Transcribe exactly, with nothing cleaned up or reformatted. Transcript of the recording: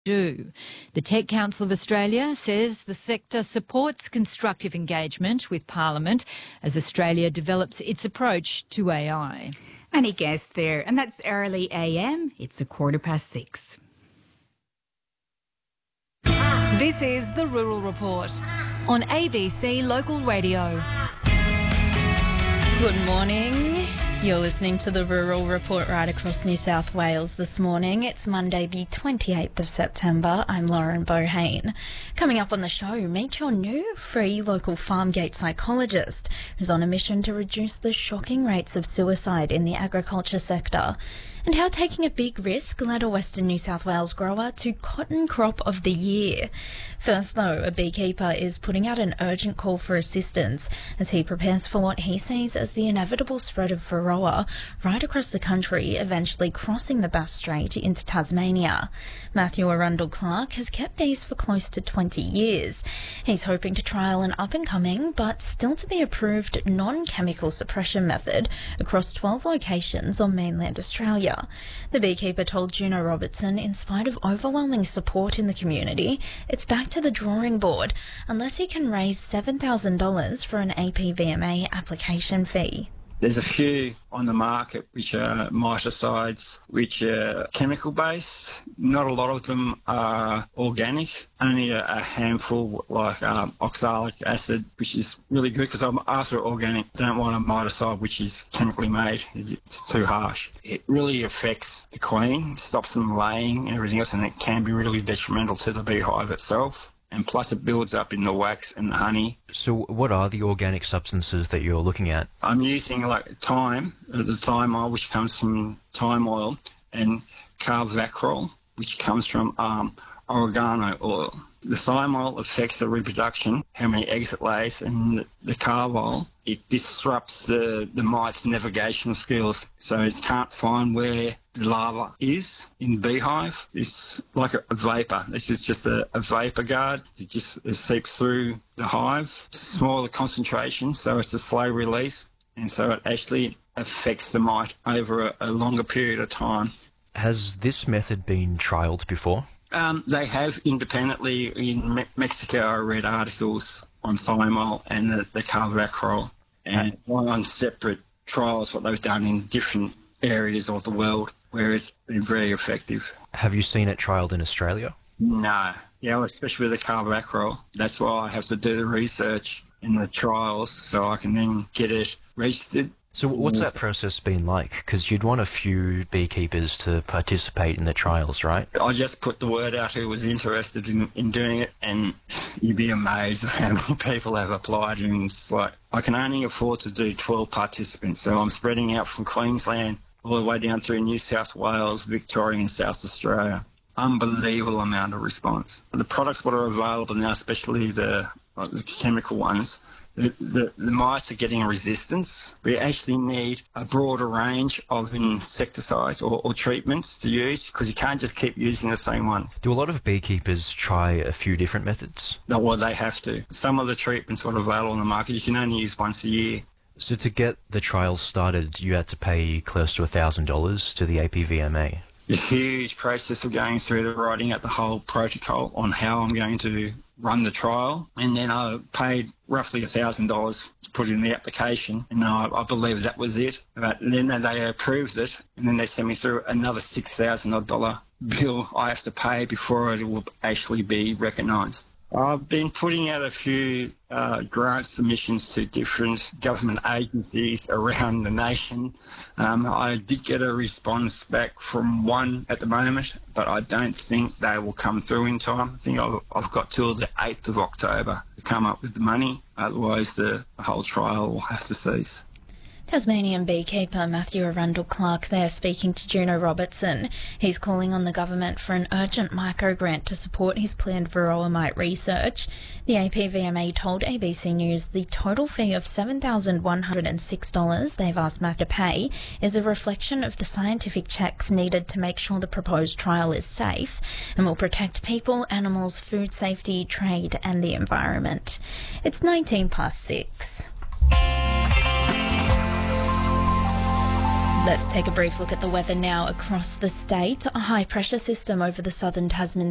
do. The Tech Council of Australia says the sector supports constructive engagement with Parliament as Australia develops its approach to A I. Any guess there? And that's early A M. It's a quarter past six. This is the Rural Report on A B C Local Radio. Good morning. You're listening to the Rural Report right across New South Wales this morning. It's Monday the twenty-eighth of September. I'm Lauren Bohane. Coming up on the show, meet your new free local farm gate psychologist who's on a mission to reduce the shocking rates of suicide in the agriculture sector, and how taking a big risk led a Western New South Wales grower to Cotton Crop of the Year. First, though, a beekeeper is putting out an urgent call for assistance as he prepares for what he sees as the inevitable spread of Varroa right across the country, eventually crossing the Bass Strait into Tasmania. Matthew Arundel-Clark has kept bees for close to twenty years. He's hoping to trial an up-and-coming but still to be approved non-chemical suppression method across twelve locations on mainland Australia. The beekeeper told Juno Robertson, in spite of overwhelming support in the community, it's back to the drawing board unless he can raise seven thousand dollars for an A P V M A application fee. There's a few on the market which are miticides, which are chemical-based. Not a lot of them are organic. Only a, a handful, like um, oxalic acid, which is really good because I'm after organic. I don't want a miticide which is chemically made. It's too harsh. It really affects the queen, stops them laying and everything else, and it can be really detrimental to the beehive itself. And plus it builds up in the wax and the honey. So what are the organic substances that you're looking at? I'm using like thyme, the thyme oil, which comes from thyme oil, and carvacrol, which comes from um, oregano oil. The thyme oil affects the reproduction, how many eggs it lays, and the, the carv oil, it disrupts the, the mite's navigation skills, so it can't find where the larva is in the beehive. It's like a, a vapour. This is just a, a vapour guard. It just it seeps through the hive. Smaller concentration, so it's a slow release, and so it actually affects the mite over a, a longer period of time. Has this method been trialled before? Um, they have independently in Me- Mexico. I read articles on thymol and the, the carvacrol, and one on separate trials what they've done in different areas of the world where it's been very effective. Have you seen it trialled in Australia? No. Yeah, well, especially with the carvacrol. That's why I have to do the research in the trials so I can then get it registered. So what's that process been like? Because you'd want a few beekeepers to participate in the trials, right? I just put the word out who was interested in, in doing it, and you'd be amazed at how many people have applied. And it's like, I can only afford to do twelve participants, so I'm spreading out from Queensland all the way down through New South Wales, Victoria and South Australia. Unbelievable amount of response. The products that are available now, especially the, like the chemical ones, The, the, the mites are getting resistance. We actually need a broader range of insecticides or, or treatments to use because you can't just keep using the same one. Do a lot of beekeepers try a few different methods? No, well, they have to. Some of the treatments that are available on the market you can only use once a year. So to get the trials started, you had to pay close to one thousand dollars to the A P V M A. The huge process of going through the writing out the whole protocol on how I'm going to run the trial, and then I paid roughly one thousand dollars to put in the application, and I, I believe that was it. But then they approved it, and then they sent me through another six thousand dollars bill I have to pay before it will actually be recognised. I've been putting out a few uh, grant submissions to different government agencies around the nation. Um, I did get a response back from one at the moment, but I don't think they will come through in time. I think I've, I've got till the eighth of October to come up with the money. Otherwise, the whole trial will have to cease. Tasmanian beekeeper Matthew Arundel-Clark there speaking to Juno Robertson. He's calling on the government for an urgent micro-grant to support his planned varroa mite research. The A P V M A told A B C News the total fee of seven thousand one hundred six dollars they've asked Matt to pay is a reflection of the scientific checks needed to make sure the proposed trial is safe and will protect people, animals, food safety, trade and the environment. It's nineteen past six. Let's take a brief look at the weather now across the state. A high pressure system over the southern Tasman